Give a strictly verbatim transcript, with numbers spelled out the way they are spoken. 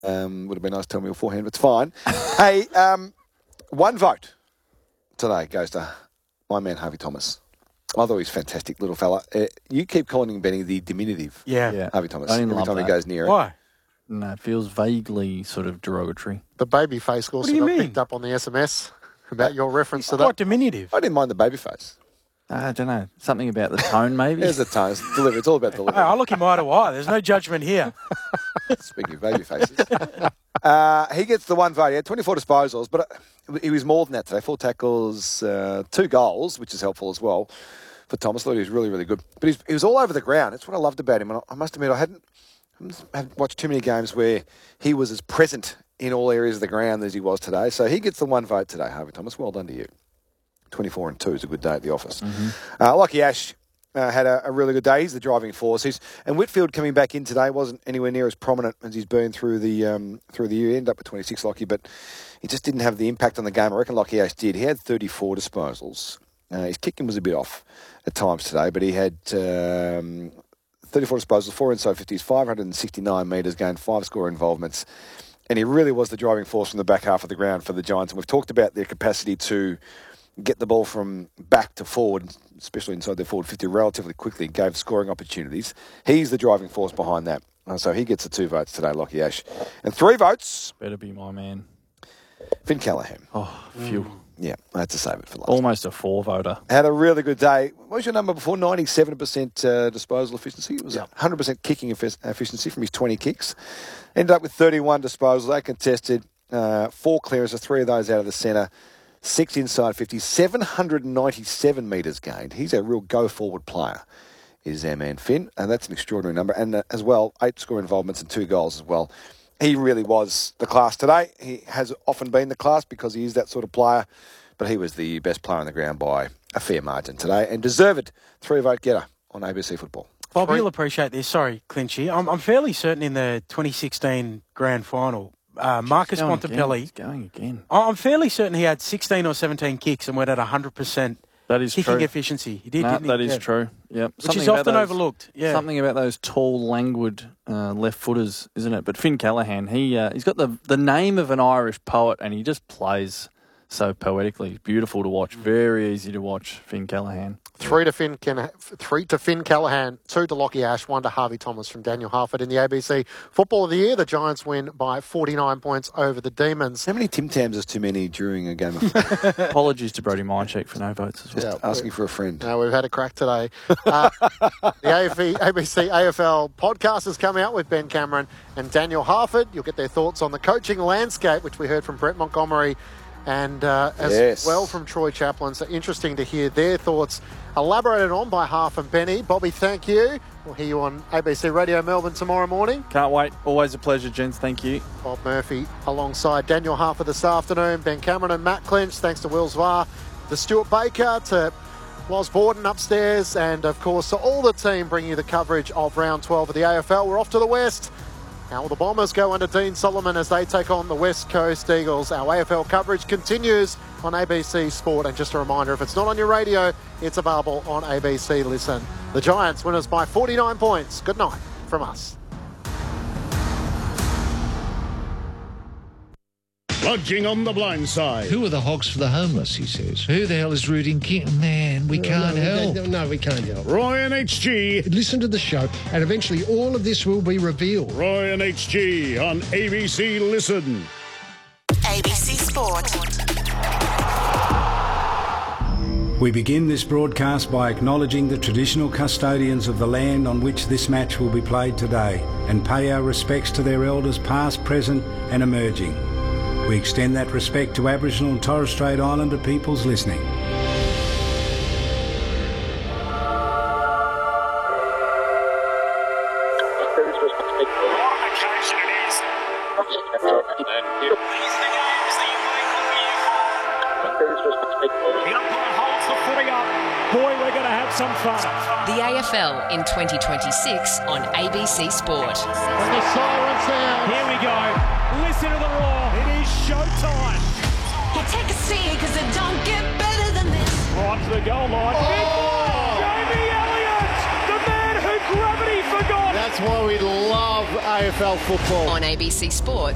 Um, would have been nice to tell me beforehand, but it's fine. Hey, um, one vote today goes to my man, Harvey Thomas. I thought he was a fantastic little fella. Uh, you keep calling him, Benny, the diminutive. Yeah. Yeah. Harvey Thomas. I didn't Every love time that. he goes near it. Why? No, it feels vaguely sort of derogatory. The baby face What also do you got mean? picked up on the S M S about your reference to that. Quite diminutive. I didn't mind the baby face. I don't know. Something about the tone, maybe? There's the tone. It's delivery. It's all about Hey, delivery. I look him eye to eye. There's no judgment here. Speaking of baby faces. uh, he gets the one vote. He had twenty-four disposals, but uh, he was more than that today. Four tackles, uh, two goals, which is helpful as well for Thomas. I thought he was really, really good. But he's, he was all over the ground. That's what I loved about him. And I, I must admit, I hadn't, I hadn't watched too many games where he was as present in all areas of the ground as he was today. So he gets the one vote today, Harvey Thomas. Well done to you. twenty-four and two is a good day at the office. Mm-hmm. Uh, Lockie Ash uh, had a, a really good day. He's the driving force. He's, and Whitfield coming back in today wasn't anywhere near as prominent as he's been through the um, through the year. He ended up with twenty-six, Lockie, but he just didn't have the impact on the game. I reckon Lockie Ash did. He had thirty-four disposals. Uh, his kicking was a bit off at times today, but he had um, thirty-four disposals, four inside fifties, five hundred sixty-nine metres, gained five score involvements. And he really was the driving force from the back half of the ground for the Giants. And we've talked about their capacity to get the ball from back to forward, especially inside their forward fifty, relatively quickly, gave scoring opportunities. He's the driving force behind that. Uh, so he gets the two votes today, Lockie Ash. And three votes, Better be my man. Finn Callahan. Oh, phew. Yeah, I had to save it for last. Almost a four-voter. Had a really good day. What was your number before? ninety-seven percent uh, disposal efficiency. It was Yeah. one hundred percent kicking effic- efficiency from his twenty kicks. Ended up with thirty-one disposals. They contested uh, four clearances, three of those out of the centre, six inside fifty, seven hundred ninety-seven metres gained. He's a real go-forward player, is our man Finn, and that's an extraordinary number. And uh, as well, eight score involvements and two goals as well. He really was the class today. He has often been the class because he is that sort of player, but he was the best player on the ground by a fair margin today and deserved three-vote getter on A B C Football. Bob, you'll appreciate this. Sorry, Clinchy. I'm, I'm fairly certain in the twenty sixteen grand final, uh, Marcus Going Montepelli, Again. He's going again. I'm fairly certain he had sixteen or seventeen kicks and went at one hundred percent That is kicking true. efficiency. He did, No, didn't he? that is Yeah. true. Yep. Which is about often those- overlooked. Yeah. Something about those tall, languid uh, left footers, isn't it? But Finn Callahan, he uh, he's got the the name of an Irish poet, and he just plays so poetically. Beautiful to watch. Very easy to watch. Finn Callahan. Three to Finn, Ken, three to Finn Callahan, two to Lockie Ash, one to Harvey Thomas from Daniel Harford in the A B C Football of the Year. The Giants win by forty-nine points over the Demons. How many Tim Tams is too many during a game of Apologies to Brody Mindcheck for no votes as well. Yeah. asking for a friend? No, we've had a crack today. Uh, the A F E, A B C A F L podcast has come out with Ben Cameron and Daniel Harford. You'll get their thoughts on the coaching landscape, which we heard from Brett Montgomery and uh, as Yes. well from Troy Chaplin. So interesting to hear their thoughts elaborated on by Harf and Benny. Bobby, thank you. We'll hear you on A B C Radio Melbourne tomorrow morning. Can't wait. Always a pleasure, gents. Thank you. Bob Murphy alongside Daniel Harford this afternoon. Ben Cameron and Matt Clinch. Thanks to Will Zvar, to Stuart Baker, to Loz Borden upstairs, and of course to all the team bringing you the coverage of round twelve of the A F L. We're off to the West. How will the Bombers go under Dean Solomon as they take on the West Coast Eagles? Our A F L coverage continues on A B C Sport. And just a reminder, if it's not on your radio, it's available on A B C Listen. The Giants winners by forty-nine points. Good night from us. Lodging on the blind side. Who are the hogs for the homeless, he says. Who the hell is rooting King? Man, we can't no, help. No, no, we can't help. Roy and H G. Listen to the show, and eventually all of this will be revealed. Roy and H G on A B C Listen. A B C Sport. We begin this broadcast by acknowledging the traditional custodians of the land on which this match will be played today and pay our respects to their elders past, present and emerging. We extend that respect to Aboriginal and Torres Strait Islander peoples listening. The A F L in twenty twenty-six on A B C Sport. And the siren sound. Here we go. Listen to the roar. It is showtime. You take a seat because it don't get better than this. Right to the goal line. Oh. Jamie Elliott, the man who gravity forgot. That's why we love A F L football. On A B C Sport